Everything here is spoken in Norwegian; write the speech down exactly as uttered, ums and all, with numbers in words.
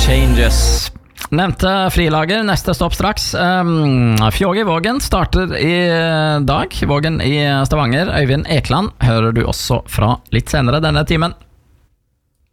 Changes. Nevnte frilager, neste stopp straks. um, Fjåge Vågen starter i dag. Vågen i Stavanger. Øyvind Ekland hører du også fra litt senere denne timen.